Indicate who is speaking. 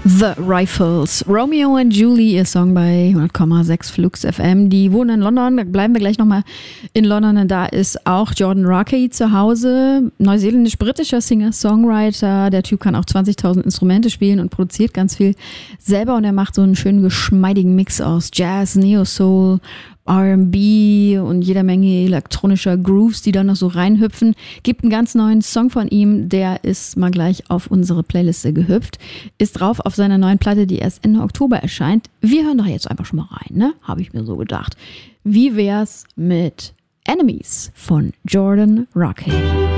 Speaker 1: The Rifles. Romeo and Julie, ihr Song bei 100,6 Flux FM. Die wohnen in London, da bleiben wir gleich nochmal in London. Und da ist auch Jordan Rakei zu Hause. Neuseeländisch-britischer Singer-Songwriter. Der Typ kann auch 20.000 Instrumente spielen und produziert ganz viel selber. Und er macht so einen schönen geschmeidigen Mix aus Jazz, Neo-Soul, R&B und jeder Menge elektronischer Grooves, die da noch so reinhüpfen. Gibt einen ganz neuen Song von ihm, der ist mal gleich auf unsere Playliste gehüpft. Ist drauf auf seiner neuen Platte, die erst Ende Oktober erscheint. Wir hören doch jetzt einfach schon mal rein, ne? Habe ich mir so gedacht. Wie wär's mit Enemies von Jordan Rakei?